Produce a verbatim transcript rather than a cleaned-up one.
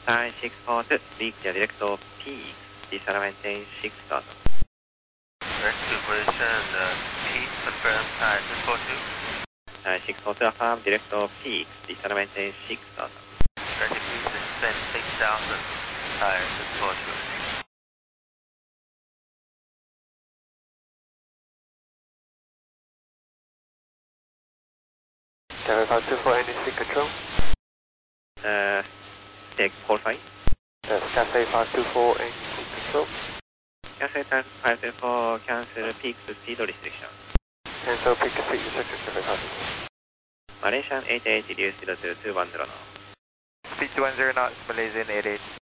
nine six four two, reach your direct peak, disalignment change six thousand. Rescue position, uh, peak, confirm, nine six four two. nine six four two, affirm, direct peak, disalignment change six thousand. Rescue, please descend six thousand, nine six four two. Cathay five two four, N E C control. Uh, take four five. That's Cathay five two four, N E C control. Cathay five two four, cancel peak speed restriction. Cancel peak speed restriction, Cathay five two four. Malaysian eight eight, reduce zero two two one zero knots. Speed two one zero knots, Malaysian eight eight.